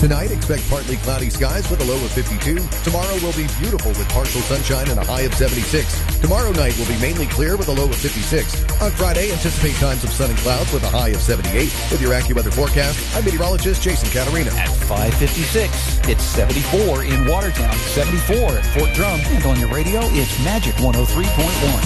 Tonight, expect partly cloudy skies with a low of 52. Tomorrow will be beautiful with partial sunshine and a high of 76. Tomorrow night will be mainly clear with a low of 56. On Friday, anticipate times of sun and clouds with a high of 78. With your AccuWeather forecast, I'm meteorologist Jason Caterina. At 5:56, it's 74 in Watertown, 74 at Fort Drum, and on your radio, it's Magic 103.1.